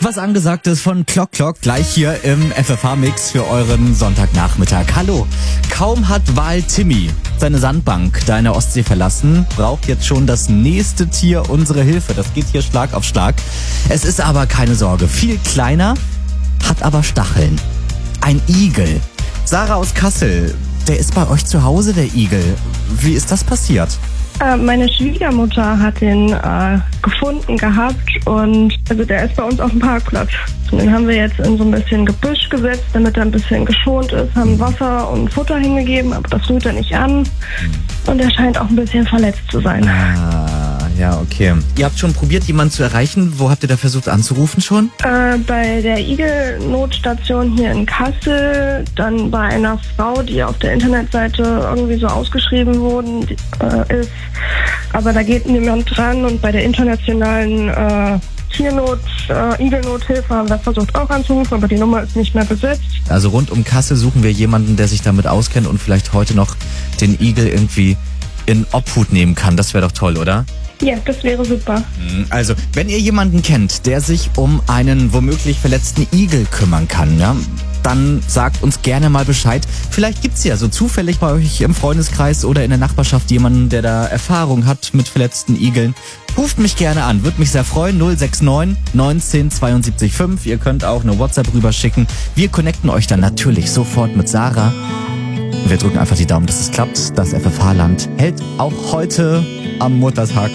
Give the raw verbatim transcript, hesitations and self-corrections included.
Was angesagt ist von Clock Clock gleich hier im F F H-Mix für euren Sonntagnachmittag. Hallo, kaum hat Wal Timmy seine Sandbank da in der Ostsee verlassen, braucht jetzt schon das nächste Tier unsere Hilfe. Das geht hier Schlag auf Schlag. Es ist aber keine Sorge, viel kleiner, hat aber Stacheln. Ein Igel. Sarah aus Kassel, der ist bei euch zu Hause, der Igel. Wie ist das passiert? Äh, meine Schwiegermutter hat den äh, gefunden gehabt und also der ist bei uns auf dem Parkplatz. Und den haben wir jetzt in so ein bisschen Gebüsch gesetzt, damit er ein bisschen geschont ist, haben Wasser und Futter hingegeben, aber das rührt er nicht an und er scheint auch ein bisschen verletzt zu sein. Ah, ja, okay. Ihr habt schon probiert, jemanden zu erreichen. Wo habt ihr da versucht anzurufen schon? Äh, bei der Igel-Notstation hier in Kassel, dann bei einer Frau, die auf der Internetseite irgendwie so ausgeschrieben worden äh, ist. Aber da geht niemand dran und bei der internationalen äh, Tiernot, äh, Igelnothilfe haben wir versucht auch anzurufen, aber die Nummer ist nicht mehr besetzt. Also rund um Kassel suchen wir jemanden, der sich damit auskennt und vielleicht heute noch den Igel irgendwie in Obhut nehmen kann. Das wäre doch toll, oder? Ja, das wäre super. Also, wenn ihr jemanden kennt, der sich um einen womöglich verletzten Igel kümmern kann, ja, dann sagt uns gerne mal Bescheid. Vielleicht gibt's ja so zufällig bei euch im Freundeskreis oder in der Nachbarschaft jemanden, der da Erfahrung hat mit verletzten Igeln. Ruft mich gerne an, würde mich sehr freuen. null sechs neun neunzehn zweiundsiebzig fünf. Ihr könnt auch eine WhatsApp rüberschicken. Wir connecten euch dann natürlich sofort mit Sarah. Wir drücken einfach die Daumen, dass es klappt. Das F F H-Land hält auch heute am Muttertag